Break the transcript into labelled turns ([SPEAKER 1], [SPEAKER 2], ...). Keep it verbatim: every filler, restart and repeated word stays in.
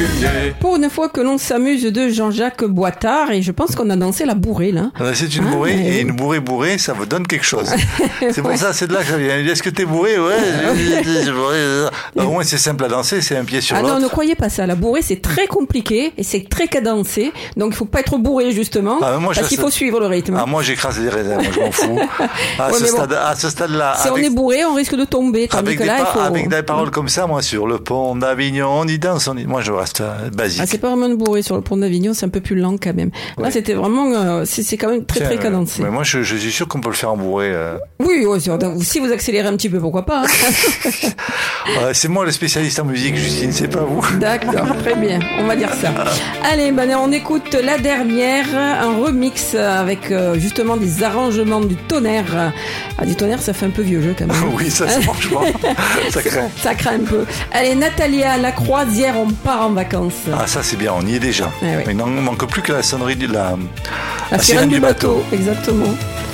[SPEAKER 1] Pour une fois que l'on s'amuse de Jean-Jacques Boitard, et je pense qu'on a dansé la bourrée là.
[SPEAKER 2] C'est une
[SPEAKER 1] Ah,
[SPEAKER 2] bourrée,
[SPEAKER 1] mais
[SPEAKER 2] et
[SPEAKER 1] oui.
[SPEAKER 2] une bourrée bourrée, ça vous donne quelque chose. C'est pour
[SPEAKER 1] Ouais.
[SPEAKER 2] ça, c'est de là que ça vient. Est-ce que t'es bourré? Ouais. je- je- je- bourré. Alors, au moins, c'est simple à danser, c'est un pied sur
[SPEAKER 1] Ah non,
[SPEAKER 2] l'autre.
[SPEAKER 1] ne croyez pas ça. La bourrée, c'est très compliqué et c'est très cadencé. Donc, il faut pas être bourré, justement.
[SPEAKER 2] Ah, mais moi, je
[SPEAKER 1] parce qu'il
[SPEAKER 2] reste-
[SPEAKER 1] faut suivre le rythme.
[SPEAKER 2] Ah, moi, j'écrase les raisins, moi, je m'en fous. À,
[SPEAKER 1] Ouais,
[SPEAKER 2] ce
[SPEAKER 1] mais bon.
[SPEAKER 2] stade, à ce stade-là,
[SPEAKER 1] si on
[SPEAKER 2] avec,
[SPEAKER 1] est bourré, on risque de tomber. Tandis
[SPEAKER 2] avec,
[SPEAKER 1] que
[SPEAKER 2] des,
[SPEAKER 1] là, il
[SPEAKER 2] pa-
[SPEAKER 1] faut...
[SPEAKER 2] avec des paroles comme ça, moi, sur le pont d'Avignon, on y danse, on y... moi, je reste euh, basique.
[SPEAKER 1] Ah, c'est pas vraiment une bourrée sur le pont d'Avignon, c'est un peu plus lent quand même. Là,
[SPEAKER 2] Oui.
[SPEAKER 1] c'était vraiment, euh, c'est, c'est quand même très
[SPEAKER 2] Tiens,
[SPEAKER 1] très
[SPEAKER 2] euh,
[SPEAKER 1] cadencé.
[SPEAKER 2] mais moi, je, je suis sûr qu'on peut le faire en bourré. euh.
[SPEAKER 1] Oui, ouais, si, on- si vous accélérez un petit peu, pourquoi pas. hein.
[SPEAKER 2] Ouais, c'est moi le spécialiste en musique, Justine, c'est pas vous.
[SPEAKER 1] D'accord, très bien, on va dire ça. Allez, ben, on écoute la dernière, un remix avec euh, justement des arrangements du Tonnerre. Ah, du Tonnerre, ça fait un peu vieux jeu quand même.
[SPEAKER 2] Oui, ça, c'est franchement, ça craint.
[SPEAKER 1] Ça craint un peu. Allez, Natalia, la croisière, on part en vacances.
[SPEAKER 2] Ah, ça, c'est bien, on y est déjà.
[SPEAKER 1] Eh oui.
[SPEAKER 2] Mais il n'en manque plus que la sonnerie de la,
[SPEAKER 1] la sirène du bateau, exactement.